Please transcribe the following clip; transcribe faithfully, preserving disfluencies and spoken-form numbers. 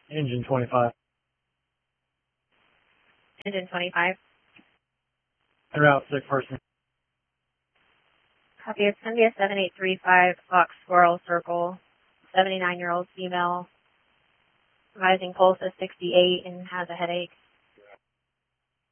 Engine twenty-five. Engine twenty-five. Route sick person. Copy. It's going to be a seven eight three five Fox Squirrel Circle, seventy-nine-year-old female, rising pulse of sixty-eight and has a headache.